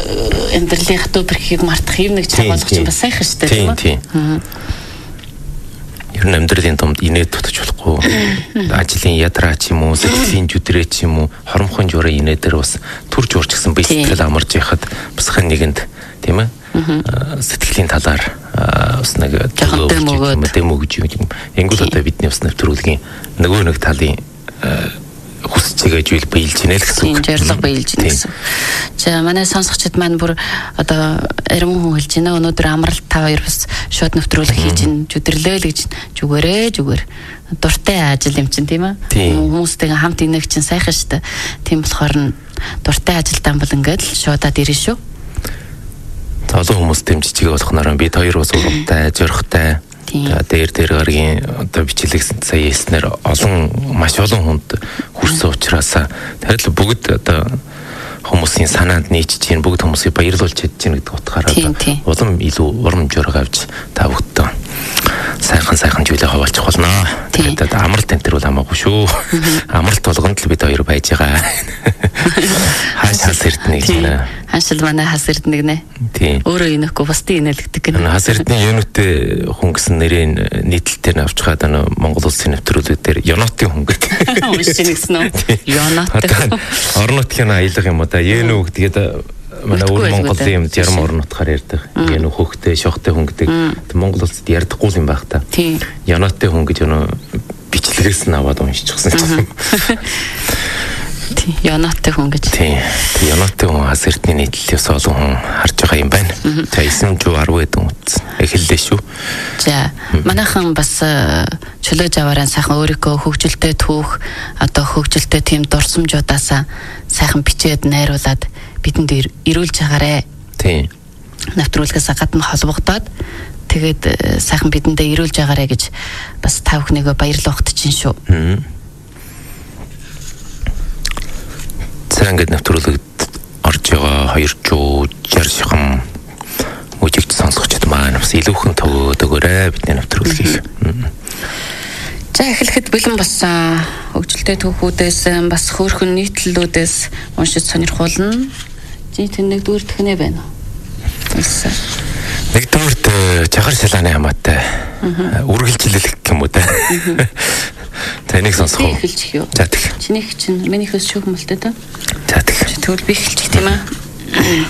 амьдралын хатуу бэрхийг мартах юм нэг чагуулах чинь бас сайхан шүү дээ тийм үү? Ер нь амьдралын дунд инээд дутаж болохгүй. Ажлын ядраа ч юм уу, сэтгэлийн жүдрээ ч юм уу, хоромхон жураа инээдэр бас төр жуурч гэсэн бие сэтгэл амарж яхад бас хэн нэгэнд тийм ээ? Сэтгэлийн талаар бас нэг дэм өгж юм. Энгүүл одоо бидний бас нэвтрүүлгийн нөгөө нэг талын хүсцээгэж биелж ийнэ л гэсэн үг. Зорилго биелж ийнэ гэсэн. За манай сонсогчид маань бүр одоо эргэн хүн хэлж байна. Өнөөдөр амралт та хоёр бас шууд нэвтрүүлэг хийж ин жүдэрлээ л гэж зүгээр дуртай ажил юм чинь тийм ээ. Хүмүүстэйгээ хамт инег чинь сайхан шүү дээ. Тийм болохоор нь дуртай ажилтан бол ингээд л шуудаад ирнэ шүү. Олон хүмүүс дэмжиж болохноор бид хоёр бас урамтай, зоригтой дээр гаргийн одоо бичлэгсэн сая хэлснээр маш олон хүнд хүрсэн учраас тэгэхээр бүгд одоо хүмүүсийн санаанд нийцж чинь бүгд хүмүүсийг баярлуулж чадж чинь гэдэг утгаараа улам илүү урам зориг авч та бүгдээ сайхан зүйлээ хаваалчих болно. Тэгээд амралт энэ төр бол хамаагүй шүү. Амралт болгонд л бид хоёр байж байгаа. Хас эрдэнэ гэж байна. Хашил манай хас эрдэнэ гинэ. Тийм. Өөрөө инэхгүй бусдын инээлгдэг гинэ. Хас эрдэнэ юунутэй хүн гэсэн нэрийн нийтлэлээр авчгаад Монгол улсын нэвтрүүлгээр Ёнотын хүн гэдэг. Уншиж нэгсэн үү? Ёнот. Орон нутгийн аялга юм уу да. Йэнүү гэдэг манай өөр Монголын ярам орон нутгаар ярьдаг. Йэнүү хөхтэй, шохтой хүн гэдэг. Монгол улсад ярьдаггүй юм байх та. Тийм. Ёнотын хүн гэж бичлэгээс нь аваад уншчихсан юм. Тийм. Ёнотын хүн гэж. Тийм. Ёнотын хүн хас эрдэнэ нийтлэлээс олон хүн харж байгаа юм байна. За 910 эдэн утсан. Эхэллээ шүү. За манайхан бас чөлөөж аваараа сайхан өөрийнхөө хөгжилтэй түүх одоо хөгжилтэй тийм дурсамжуудаасаа сайхан бичээд найруулад бидэнд ирүүлж байгаарэ. Тийм. Нэвтрүүлгээс гадна холбогдоод тэгээд сайхан бидэндээ ирүүлж байгаарэ гэж бас та бүхнийгөө баярлуулахт чинь шүү. За ингээд нэвтрүүлэгт орж байгаа 260 шахам үжигч сонсогчд маань бас илүүхэн төгөөд өгөөрэй бидний нэвтрүүлгийг. За эхлэхэд бэлэн болсон хөгжилтэй түүхүүдээс бас хөөрхөн нийтлэлүүдээс уншиж сонирхуулна. Чи тэнэг дүүр тхнэ байна. Нэгдүгээрт чахар шалааны хамаатай үргэлжлүүлэх юм уу та. Таныг сонсох уу? Эхэлчих юу? За тэг. Чинийх чинь минийхээс шүүх мөлтэй та. За тэг. Тэгвэл би эхэлчих тийм ээ.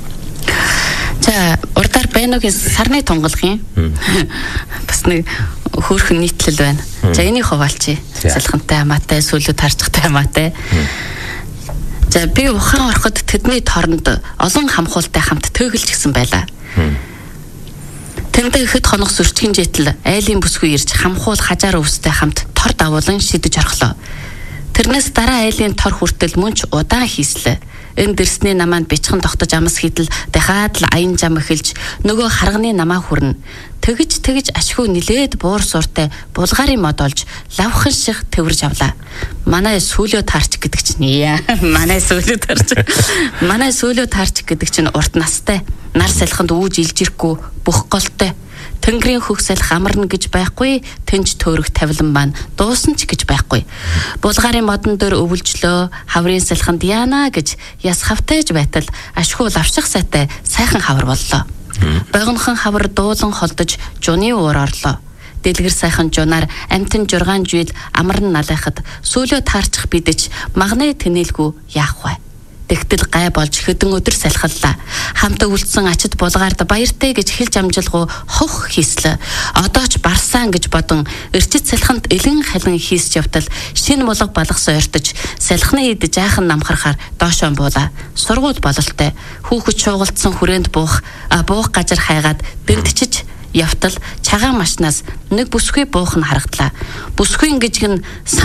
За урдаар байногийн сарны тунгалгын бас нэг хөөрхөн нийтлэл байна. За энийг хуваалчи. Салхантай хамаатай, сүүлүүд харцгатай хамаатай. За би ухаан ороход тэдний тооронд олон хамхуултай хамт төөглж гисэн байлаа. Тэндээ ихэд хоног сүрчгийн житл айлын бүсгүй ирж хамхуул хажаар өвстэй хамт тор давуулан шидэж орлоо. Тэрнээс дараа айлын тор хүртэл мөнч удаан хийслээ. Энэ дэрсний намаанд бичхэн тогтож амс хідэл дахиад л аян зам эхэлж нөгөө харганы намаа хүрнэ. Тэгж ашгүй нилээд буур суртай булгаарын мод олж лавхан шиг төвөрж авлаа. Манай сүүлөө таарч гэдэг чинь манай сүүлөө таарч гэдэг чинь урт настай. Нар салханд үүж илжирэхгүй бүх голтой. Тэнгэрийн хөх салхи амарна гэж байхгүй, тэнж төөрөх тавилан маань дуусан ч гэж байхгүй. Булгаарын модон дээр өвөлжлөө, хаврын салхинд яана гэж яс хавтайж байтал ашгүй лавших сайтай сайхан хавар боллоо. Богинохон хавар дуулан холдож жуны уур орлоо. Дэлгэр сайхан жунаар амтэн 6 жил амарн налайхад сүүлөө таарчих бидэж магнаа тэнэлгүй яах вэ? Тэгтэл гай болж хэдэн өдөр салхаллаа. Хамтаа үлдсэн ачид булгаард баяртай гэж хэлж амжилгуу хох хийслээ. Одоо ч барсаан гэж бодон эрчит салхинд элен халин хийсч явтал шинэ булга балгас ойртож салхины ид жаахан намхарахаар доошоо буулаа. Сургууль бололтой хүүхэд шуугалтсан хүрээнд буух газар хайгаад дэнтчиж явтал чагаан машнаас нэг бүсгүй буух нь харагдлаа. Бүсгүй ингэж гэн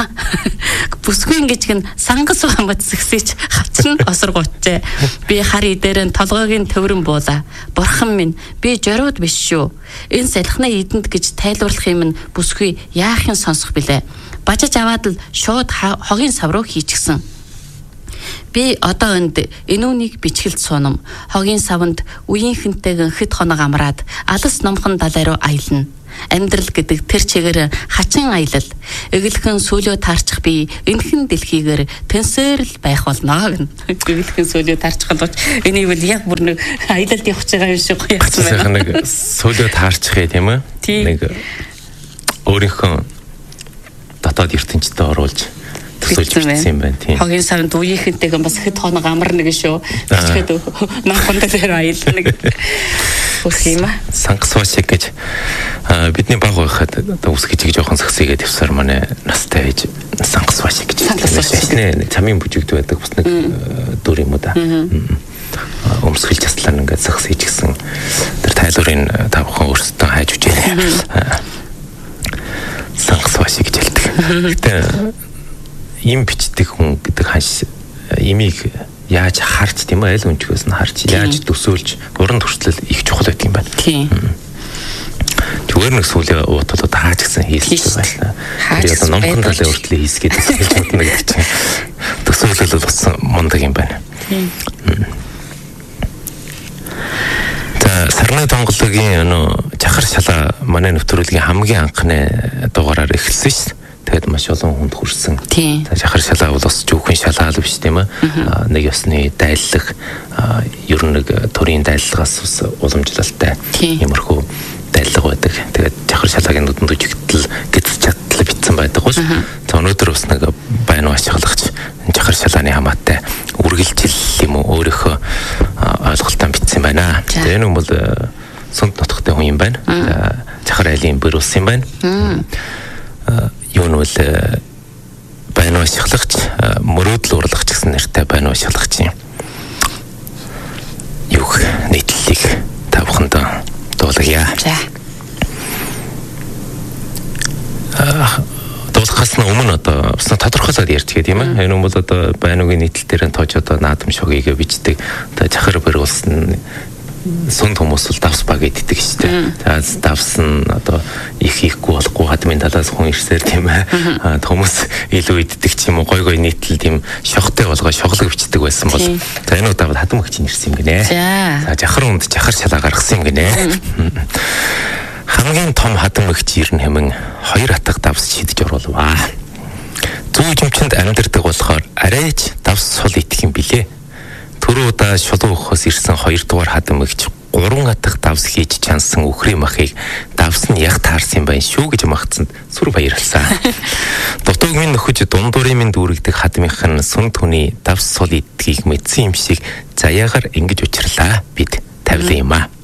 сангас хамт сэгсэж хавцсан осоргуучээ. Би хари дээр нь толгойн төврөн буулаа. Бурхан минь, би жорууд биш шүү. Энэ салхины идэнд гэж тайлбарлах юм нь бүсгүй яахын сонсох билээ. Бажиж аваад л шууд хогийн сав руу хийчихсэн. Би одоо энд энүүнийг бичгэлд суунам. Хогийн савнд үеийнхэнтэйгэн хэд хоног амраад алс номхон далай руу аялна. Амьдрал гэдэг тэр чигээр хачин аялал. Эглэхэн сүлөө таарчих би энхэн дэлхийгээр тэнсээр л байх болно гэн. Эглэхэн сүлөө таарчих болж энийг бол яг бүр нэг аялалд явж байгаа юм шиг гоёсон байна. Нэг сүлөө таарчих тийм үү? Нэг өөрийнхөө дотоод ертөнцид оруулж төсөөлж бичсэн юм байна тийм. Хогийн сард үеийнхэнтэйгээ бас хэд хоног амарна гэж шүү. Бичгээд наахонд дээр аялна гэдэг. Үс юм аа. Сангас башиг гэж бидний баг байхад одоо үсгэж жоохон сагсыгээд явсаар манай настай ээж сангас башиг гэж. Нэ чамын бүжигд байдаг бас нэг дүр юм уу да. Өмсгөл заслаа ингээд сагс хийчихсэн. Тэр тайлбарыг та бүхэн өөрсдөө хайж үзээрэй. Сангас башиг гэж хэлдэг. Гэтэ им бичдэг хүн гэдэг ханш имийг яаж харж тийм ээ аль өнчгөөс нь харж яаж төсөөлж уран төрчлөл их чухал байдаг юм байна. Тийм. Зүгээр нэг сүлээ уутууд хаач гисэн хийсэн байлаа. Тэгээд одоо номхон талын хүртэл хийсгээд хэлж бодно гэдэг чинь төсөөлөл бас мундаг юм байна. Тийм. За сарны тонгологийн чахар шалаа манай нэвтрүүлгийн хамгийн анхны дугаараар эхэлсэн шүү дээ. Тэгээд маш олон хүнд хүрсэн. За шахар шалаа бол бас түүхэн шалаа л биш тийм ээ. Нэг ёсны дайллах, ер нь нэг төрийн дайллагаас ус уламжлалтай иймэрхүү дайллага байдаг. Тэгээд шахар шалаагийн нүдэн төжигдэл гизч чадлаа битсэн байдаг бол. За өнөөдөр бас нэг байна ашиглагч шахар шалааны хамаатай үргэлжил юм уу өөрийнхөө ойлголтоо битсэн байна. Тэгээд энэ бол сүнт нутгтай хүн юм байна. За шахар айлын бэр ус юм байна. Юу нь бол байна ашиглагч мөрөөдөл урлагч гэсэн нэртэй байна ашиглагч юм. Юу нийтлэлийг та бүхэнд дуулгая. Дуулахаас өмнө одоо тодорхойлоод ярьчих тийм ээ. Энэ бол одоо байнугийн нийтлэл дээр нь тоож одоо наадам шогийг бичдэг. Одоо жахар бэр улсын сүнд хүмүүс бол давс баг иддэг шүү дээ. За давс нь одоо их хийхгүй болохгүй хадмын талаас хүн ирсээр тийм ээ. Хүмүүс илүү иддэг ч юм уу гой гой нийтлэл тийм шохтой болгоо шоглог бичдэг байсан бол за энэ удаа хадам өгч ирсэн юм гинэ. За жахар үнд жахар шалаа гаргасан юм гинэ. Хамгийн том хадам өгч ирнэ хэмээн 2 атга давс шидэж оруулваа. Зүү жимчэнд амьдардаг болохоор арайч давс сул идэх юм билээ. Түрүү удаа шулуун өгөхөөс ирсэн 2 дугаар хадам өгч 3 атга давс хийж чансан үхрийн махыг давс нь яг таарсан юм байна шүү гэж магтсанд сүр баярлсан. Дутууг минь нөхөж дундуурын минь дүүрэгдэг хадмынх нь сүн түүний давс сул идтгийг мэдсэн юм шиг заяагаар ингэж учрлаа бид тавилан юм аа.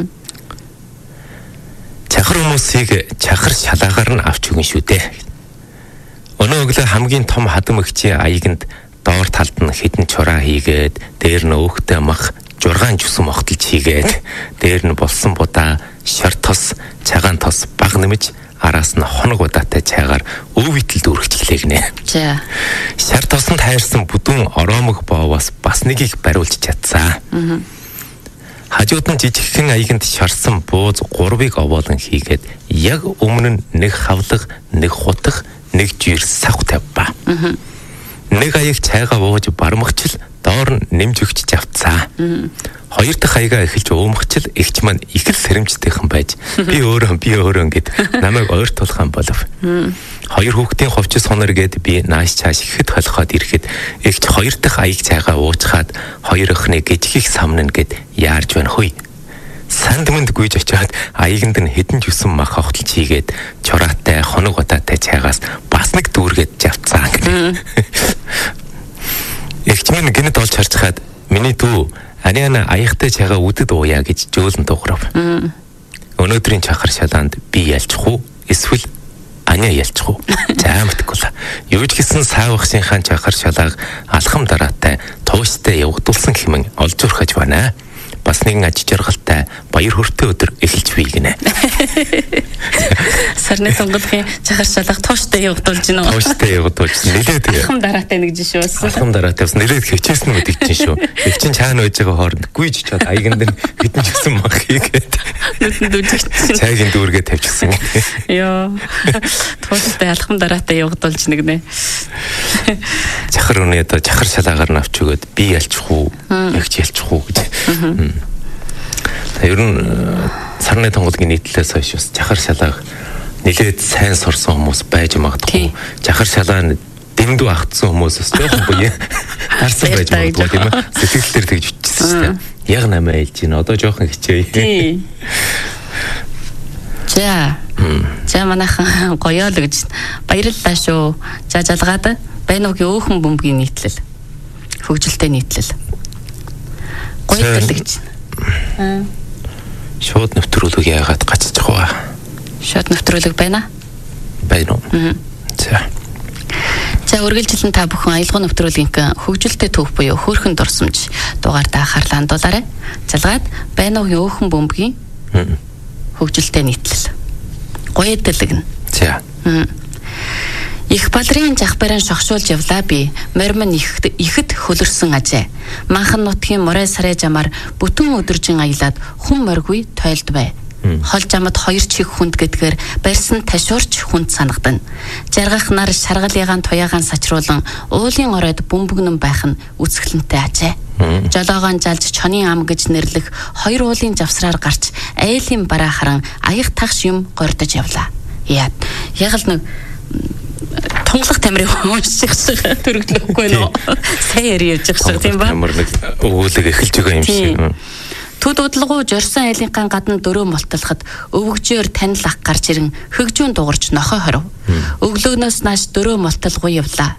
Чахар хүмүүсийг чахар шалаагаар нь авч өгнө шүү дээ. Өнөө өглөө хамгийн том хадам өгчийн аяганд доор талд нь хідэн чураа хийгээд дээр нь өөхтэй мах 6 жүсэн могтолж хийгээд дээр нь болсон будаа шар тос цагаан тос баг нэмж араас нь хоног удаатай чайгаар өвөйтл дүүргчлээ гинэ. За. Шар тосонд хайрсан бүдүүн ороомог боовоос бас нэгийг бариулж чадсан. Хажууд нь жижигхэн аяганд шарсан бууз 3-ыг овоолон хийгээд яг өмнө нь нэг хавлаг, нэг хутах, нэг жир сав тавьбаа. Нэг аяг чайгаа ууж бармагчл доор нь нэмж өгч авцаа. 2 дахь аягаа эхэлж уумгачл эгч маань их л сэрэмжтэйхэн байж би өөрөө гэд намайг ойртуулхан болов. 2 хүүхдийн ховч сонор гэд би нааш чааш ихэд холхоод ирэхэд эгч 2 дахь аяг чайгаа уучхаад 2 охины гижигх самнана гэд яарж байна хөөе. Санд мэнд гүйж очиад аяганд нь хэдэн жүсэн мах хогтолж хийгээд чураатай хоног удаатай чайгаас бас нэг дүүргээд завцаа гэнэ. Эгч минь гинэд олж харж хаад миний дүү ариана аягтай чайгаа үдэд ууя гэж жөөлөн дуурав. Өнөөдрийн чахар шалаанд би ялчих уу эсвэл аня ялчих уу? За мэдгүй л. Юу ч гэсэн саавахсынхаа чахар шалааг алхам дараатай тууштай явагдуулсан хэмээн олж урхаж байна. Бас нэгэн аж жаргалтай баяр хүртэй өдөр эхэлж бий гинэ. Сарны сонголгын чахар шалгах тууштай явагдуулж гинэ. Тууштай явагдуулж нэлээд алхам дараатай нэг жишээ болсон. Алхам дараатай бас нэлээд хичээсэн нь мэдэж чинь шүү. Их чинь чаана байж байгаа хооронд гүйж чад аяганд нь хэдэн жигсэн мах хийгээд нүдэн дүүжчихсэн. Чайгийн дүүргээ тавьчихсан. Йоо. Тууштай алхам дараатай явагдуулж нэгнэ. Чахар өнөө чахар шалаагаар нь авч өгөөд би ялчих уу, ягч ялчих уу гэж. Ер нь сарны тонголгийн нийтлэлээс хойш бас жахар шалгаах нэлээд сайн сурсан хүмүүс байж магадгүй. Жахар шалгаа дэмдүү автсан хүмүүс бас жоохон буяа харсан байж магадгүй тийм ээ. Сэтгэл төр тэгж бичсэн шүү дээ. Яг намаа ээлж байна. Одоо жоохон хичээе. За манайхан гоёо л гэж баярлалаа шүү. За жалгаад Байнуугийн өөхөн бөмбөгийн нийтлэл. Хөгжилтэй нийтлэл. Гоёдл гэж. Шууд нэвтрүүлэг яагаад гацчих вэ? Шууд нэвтрүүлэг байна уу? За үргэлжлэн та бүхэн аялал нэвтрүүлгийн хөгжилтэй төв буюу хөөрхөн дурсамж дугаартаа анхаарлаа хандуулаарай. Залгаад Байнуугийн өөхөн бөмбөгийн хөгжилтэй нийтлэл. Гоёдл гэнэ. За. Их балрын жах барин шогшуулж явлаа би. Мормон ихэд хөлөрсөн ажээ. Манхан нутгийн морой сарай жамаар бүтэн өдөржин аялаад хүн моргүй тойлд бай. Хол жамад хоёр чих хүнд гэдгээр барьсан ташуурч хүнд санагдана. Жаргах нар шаргалыгаан туяагаан сачруулан уулын оройд бөмбөгнөн байх нь үсгэлэнтэй ажээ. Жолоогоон жалж чонын ам гэж нэрлэх хоёр уулын завсраар гарч айлын бараа харан аяг тагш юм гордож явлаа. Яг л нэг тунгалах тамирын унших шиг төрөглөхгүй нөө. Сайн яри явж байгаа шиг тийм ба. Ямар нэг өвөөлөг эхэлж байгаа юм шиг. Төд удалгуу жорсон айлынхаа гадна дөрөө молтолоход өвгжөөр танил ах гарч ирэн хөгжүүн дугарч нохой хоров. Өглөөнөөс нааш дөрөө молтолгүй явлаа.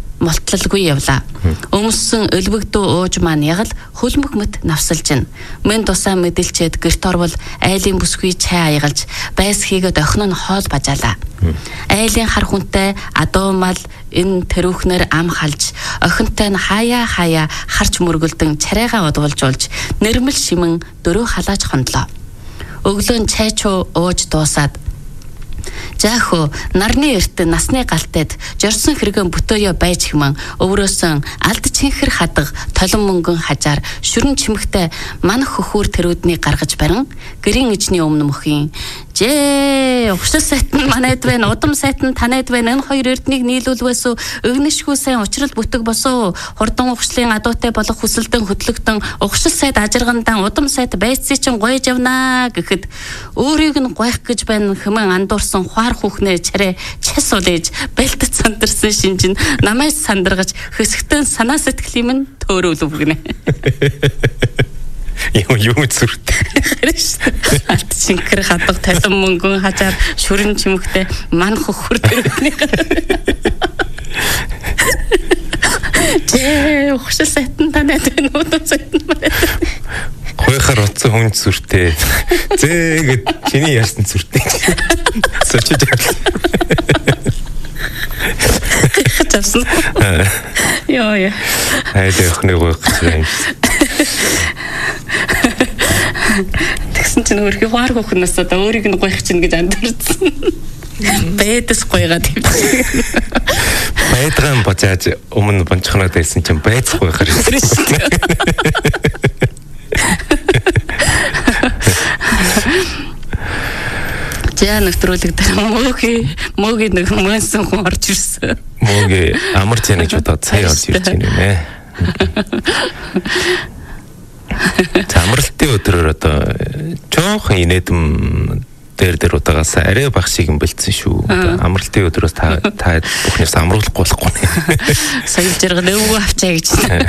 Өмссөн өлбөгдөө ууж маань ягал хөлмөг мэт навсалж гин. Мэн тусаа мэдэлчээд гэрт орвол айлын бүсгүй чай аягалж байс хийгээд охин нь хоол бажаалаа. Айлын хар хүнтэй адуу мал энэ тэрүүхнэр ам халж охинтой нь хаяа харч мөргөлдөн царайгаа удвалжуулж нэрмэл шимэн дөрөө халааж хондлоо. Өглөө чай чуу ууж дуусаад Жааху нарны эрт насны галтайд жорсон хэрэгэн бүтөөё байж хэмэн өврөөсөн алд чинхэр хадаг толон мөнгөн хажаар шүрэн чимхтэй манах хөхүүр тэрүүдний гаргаж барин гэрийн ижний өмнө мөхийн Жээ угшил сайт нь манайд байна удам сайт нь танайд байна энэ хоёр эрднийг нийлүүлвээс өгнөшгүй сайн учрал бүтэг босоо хурдан угшлын адуутай болох хүсэлтэн хөтлөгдөн угшил сайт ажиргандан удам сайт байцсий чин гойж явнаа гэхэд өөрийг нь гойх гэж байна хэмээн андуурсан хуар хүүхнээ чарэ час улээж бэлтэц сандарсан шинжин намайг сандаргаж хөсгтэн санаа сэтгэлийн минь төөрөөлөв гинэ. Юм зүрт. Алт шинкэр хадаг талан мөнгөн хажаар шүрэн чимхтэй ман хөхөр төрөний. Жээ угшил сайтан танайд байна уу сайтан байна. Хойхоор утсан хүн зүртэй. Зээгээд чиний ярьсан зүртэй. Сочиж яадлаа. Хачсан. Яа. Хайдаа өхний гойх юм. Тэгсэн чинь өөрхий хуар хөхнөөс одоо өөрийг нь гойх чинь гэж андуурсан. Бэдэс гойгаад явчихсан. Байдгаан божааж өмнө бончхоноод байсан чинь байц гойхаар ирсэн. Жаа нэвтрүүлэг дээр мөөгийн нэг мөнсөн хүн орж ирсэн. Мөөгийн амар зэнэж удаад сая орж ирж байна нэ. Амралтын өдрөөр одоо жоохон инээдэм дээр удаагаас арай бах шиг юм бэлдсэн шүү. Амралтын өдрөөс та бүхнээс амруулахгүй болохгүй нэ. Сая зэрэг өвгөө авчаа гэж.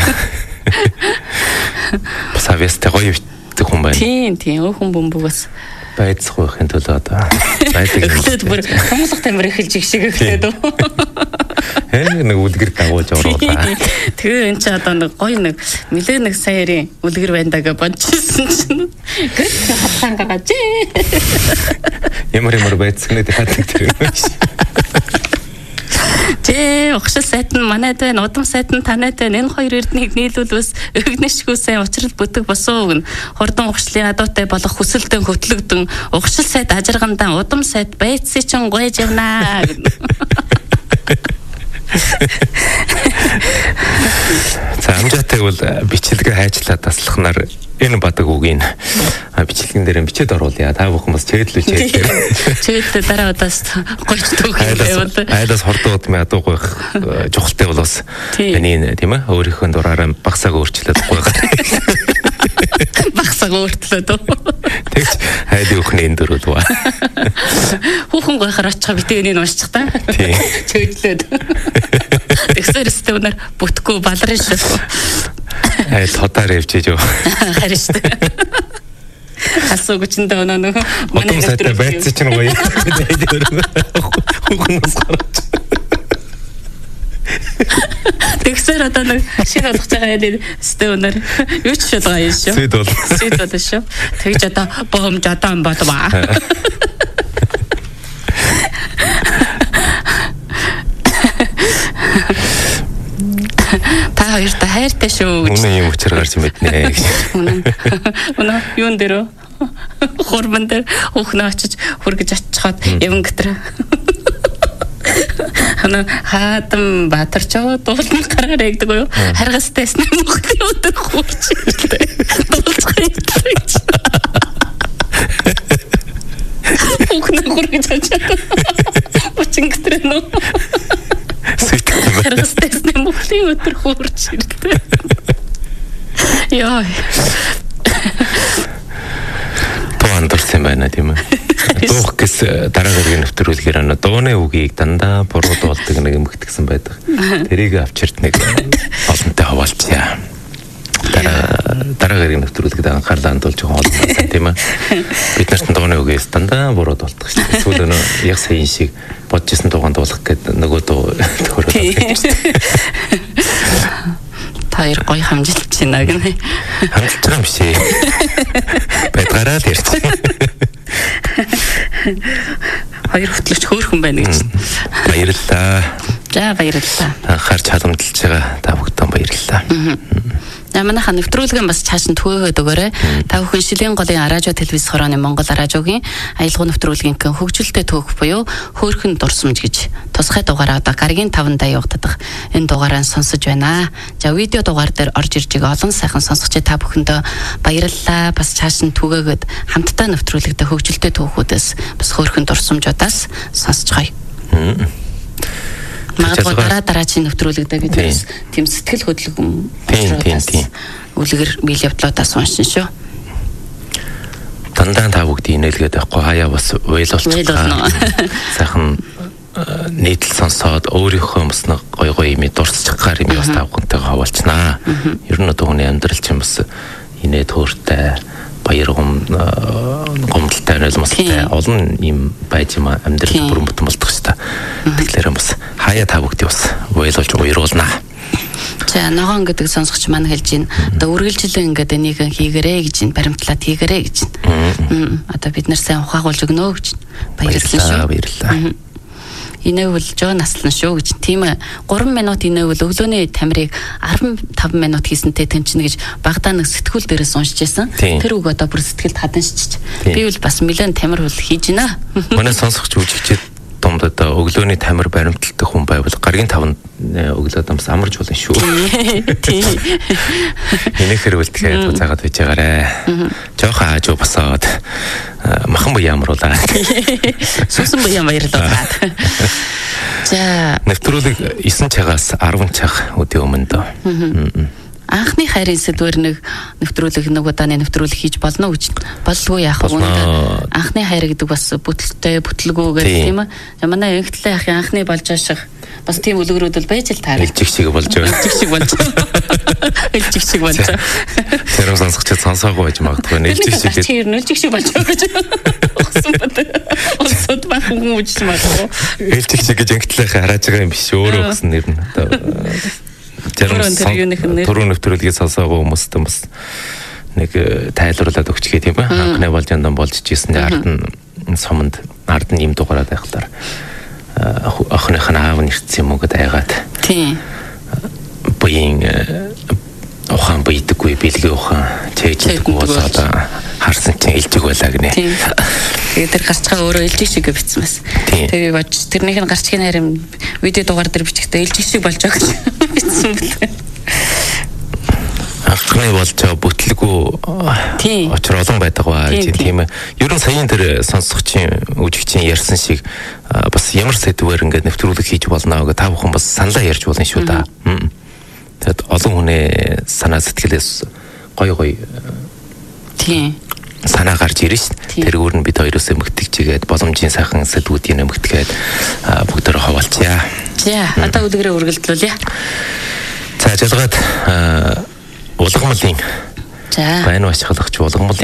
Савьястай гоё хүн байна. Тийм өөхөн бөмбөгөөс байцх байхын тулд одоо байдаг юм. Эхлээд бүр томлох тамир эхэлж их шиг эхлээд үү. Нэг үлгэр дагуулж оруулаа. Тэгээ эн чи одоо нэг гоё нэг нэлээ нэг саяарын үлгэр байна даа гэж бодчихсон чинь. Гэрт хатсан гагаж. Ямар байцгнээ хатдаг тэр юм шиг. Жээ угшил сайт нь манайд байна удам сайт нь танайд байна энэ хоёр эрднийг нийлүүлвэс өгнөшгүй сайн учрал бүтэг босоо өгнө хурдан угшлын адуутай болох хүсэлтэн хөтлөгдөн угшил сайт ажиргандан удам сайт байцсий чин гойж явнаа. За амжаатай бол бичлэгээ хайчлаад таслахнаар энэ бадаг үгийн бичлэгэн дээр бичээд оруулъя. Та бүхэн бас чэйдлүүлж чэйдлээ дараа удаас гойч төгөөд айдас хордоод мэ адуу гойх жухалтай бол бас таны тийм ээ өөрийнхөө дураараа багсааг өөрчлөөд гойх. Багсааг өөрчлөөд. Тэгж хайд өхний энэ дөрөв ба. Хүүхэн гойхоор очих битээ энийг уншчих та. Чөйдлөөд. Тэгсээр өстөвнөр бүтггүй балрын шүү. Ай тодаар явж яа. Харин шүү. Асууг чинь дөө нөө. Манай сайтай байцсан чинь гоё. Хүүхэн нас гарч. Тэгсээр одоо нэг шинэ болох цагаан яа өстөвнөр юу ч шалгаа юм шүү. Сэд бол шүү. Тэгж одоо бомж одоо юм болваа. Та хоёр та хайртай шүү. Үнэн юм учраа гарч мэднэ. Үнэн юун дээр хурман дээр хүүхнээ очиж хүргэж очиход явн гэтэр. Хана хаатан баатарчоо дуулан гараарэ гэдэг юу? Харгастай снэ мөхний өдөр хурч ирлээ. Дуулцгаа ирлээ. Хүүхнээ хүргэж очиж. Очин гэтэр нөө. Харгастай снэ мөхний өдөр хурч ирлээ. Яа. Андурсан байна тийм ээ. Дуух гэс дараагийн нэвтрүүлгээр дууны үгийг дандаа буруу дуулдаг нэг эмгэгтсэн байдаг. Тэрийг авчирт нэг олонтой хаваалцъя. Дараагийн нэвтрүүлгээд анхаарлаа хандуулж байгаа олон тийм ээ. Бид нарт дууны үгээс дандаа буруу дуулдаг шүү дээ. Сүүл өнөө яг саяын шиг бодчихсон дуугаан дуулах гэдэг нөгөө дуу төгөрөө. Хоёр гоё хамжилж байна гэнэ. Хамжилж байгаа юм биш ээ. Байтгараа л ярьж. Хоёр хөтлөгч хөөрхөн байна гэж. Баярлалаа. За баярлалаа. Анхаарч халамжилж байгаа та бүхэн баярлалаа. Манайха нэвтрүүлгэн бас цааш нь түгээгээд өгөөрэй. Та бүхэн Шилийн голын радио телевиз хорооны Монгол радиогийн аялал нэвтрүүлгийн хөгжилтэй төөх буюу хөөрхөн дурсамж гэж тусгай дугаараа одоо гарагийн 5 даа явагдах энэ дугаараа сонсож байна. За видео дугаар дээр орж ирж байгаа олон сайхан сонсогчид та бүхэндээ баярлалаа. Бас цааш нь түгээгээд хамтдаа нэвтрүүлэгдэх хөгжилтэй төөхүүдээс бас хөөрхөн дурсамжуудаас сонсож гоё. Магадгүй дараагийн нэвтрүүлэгдээ бид тийм сэтгэл хөдлөм үлгэр биел явдлуудаас уншин шүү. Дандаа та бүгд инээлгээд байхгүй хаяа бас уйлуулчихлаа. Сайхан нийтл сонсоод өөрийнхөө бас нэг гой гой юм дурсчих гар юм бас та бүхэнтэйгээ хаваалцнаа. Ер нь одоо хүний амьдрал чинь бас инээ төөртэй баяр гомдолтой ойлгомжтой олон юм байж юм амьдрал бүрэн бүтэн болдог шүү дээ. Тэгэхээр бас хаяа та бүгдийг бас уйлуулж уйруулнаа. За ногоон гэдэг сонсогч маань хэлж байна. Одоо үргэлжлэн ингээд энийг хийгэрээ гэж баримтлаад хийгэрээ гэж. Одоо бид нар сайн ухаагуулж өгнө гэж баярлалаа шүү. Баярлалаа. Инэвэл жоо наслан шүү гэж. Тийм 3 минут инэвэл өглөөний тамирыг 15 минут хийсэнтэй тэнцэнэ гэж багадаа нэг сэтгүүл дээрээс уншиж байсан. Тэр үг одоо бүр сэтгэлд хаданшиж. Би бол бас нэлээд тамир хөл хийж байна. Манай сонсогч үжигчэд думд одоо өглөөний тамир баримталдаг хүн байвал гаргийн 5 өглөөд амс амарч болно шүү. Тийм. Энийг хэрвэл тэгэхээр заагаад байж байгаарэ. Жохон аажуу босоод махан буян амруулаад. Сусан буян баярлалаа. За нэвтрүүлэг 9 цагаас 10 цаг өдөө өмнө дөө. Анхны хайрын сэдвэр нэг нэвтрүүлэг нэг удааны нэвтрүүлэг хийж болно гэж болгүй яах вэ? Анхны хайр гэдэг бас бүтэлтэй бүтлгүү гэдэг тийм ээ. Манай эмэгтэй ахын анхны болж ашиг бас тийм үлгэрүүд бол байж л таарна. Элжиг шиг болж байгаа. Элжиг шиг болж. Элжиг шиг болж. Тэр сонсогчд сонсоогүй байж магадгүй. Элжиг шиг. Тэр элжиг шиг болж байгаа гэж. Огсон бат. Огсод баг хүн үжиж магадгүй. Элжиг шиг гэж эмэгтэй хараад байгаа юм биш өөрөө өгсөн нэр нь. Түрүүн нэвтрүүлгийг сонсоогүй хүмүүстэн бас нэг тайлбарлаад өгчгээ тийм ээ. Анхны болж яндан болж ижсэн ард нь суманд ард нь юм дугаараад байхлаар охиных нь аав нэрсэн юм уу гэдээ айгаад. Тийм. Буян ухаан бийдэггүй бэлгээ ухаан чэйждэггүй болоод харсан чинь элжиг байлаа гинэ. Тийм. Тэгээд тэр гарчгаа өөрөө элжиг шиг битсэн бас. Тэгээд бод тэрнийх нь гарчгийн харин видео дугаар дээр бичихтэй элжиг шиг болж байгаа гэж битсэн бэлээ. Анхны болж бүтлгүй очир олон байдаг ба тийм ээ. Ер нь саяын тэр сонсогчийн үжигчийн ярьсан шиг бас ямар сэдвээр ингээд нэвтрүүлэг хийж болно гэх та бүхэн бас саналаа ярьж болно шүү да. Тэгэд олон хүний санаа сэтгэлээс гой тийм санаа санаа гарч ирнэ шүү дээ. Тэргүүр нь бид хоёроос эмгэгтэйгээд боломжийн сайхан сэдвүүдийн эмгэгтэйгээд бүгдөө хаваалцъя. За одоо өдгөрөө үргэлжлүүлье. За жалгаад улгамлын байна бачгалагч улгамлын